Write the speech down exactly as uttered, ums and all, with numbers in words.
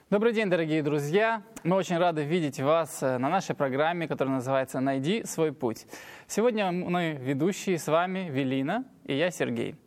Добрый день, дорогие друзья! Мы очень рады видеть вас на нашей программе, которая называется «Найди свой путь». Сегодня мы ведущие с вами Велина и я, Сергей.